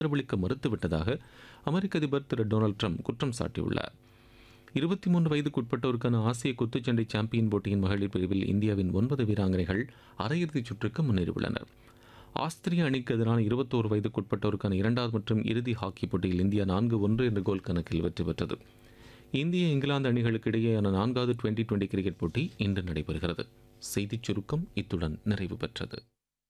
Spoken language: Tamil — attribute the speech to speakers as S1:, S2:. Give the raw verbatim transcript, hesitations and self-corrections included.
S1: ஆதரவளிக்க மறுத்துவிட்டதாக அமெரிக்க அதிபர் திரு டொனால்டு ட்ரம்ப் குற்றம் சாட்டியுள்ளார். இருபத்தி மூன்று வயதுக்குட்பட்டோருக்கான ஆசிய குத்துச்சண்டை சாம்பியன் போட்டியின் மகளிர் பிரிவில் இந்தியாவின் ஒன்பது வீராங்கனைகள் அரையிறுதிச் சுற்றுக்கு முன்னேறியுள்ளனர். ஆஸ்திரிய அணிக்கு எதிரான இருபத்தோரு வயதுக்குட்பட்டோருக்கான இரண்டாவது மற்றும் இறுதி ஹாக்கி போட்டியில் இந்தியா நான்கு ஒன்று என்ற கோல் கணக்கில் வெற்றி பெற்றது. இந்திய இங்கிலாந்து அணிகளுக்கு இடையேயான நான்காவது டுவெண்டி டுவெண்டி கிரிக்கெட் போட்டி இன்று நடைபெறுகிறது. செய்திச் சுருக்கம் இத்துடன் நிறைவு பெற்றது.